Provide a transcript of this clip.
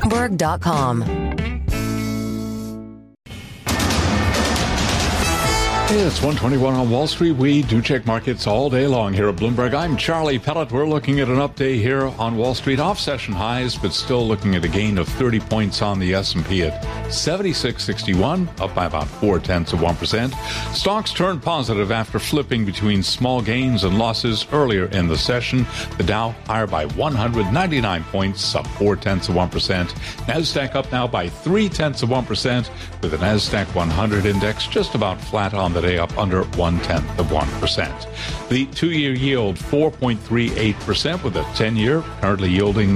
Bloomberg.com. Hey, it's 121 on Wall Street. We do check markets all day long here at Bloomberg. I'm Charlie Pellet. We're looking at an update here on Wall Street. Off session highs, but still looking at a gain of 30 points on the S&P at 76.61, up by about 0.4%. Stocks turned positive after flipping between small gains and losses earlier in the session. The Dow higher by 199 points, up 0.4%. NASDAQ up now by 0.3%, with the NASDAQ 100 index just about flat on the day, up under 0.1%. The 2-year yield 4.38%, with a 10-year currently yielding